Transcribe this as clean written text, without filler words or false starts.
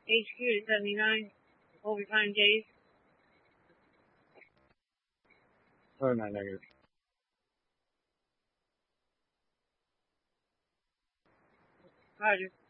HQ to 79, overtime days. Oh, not negative. Roger.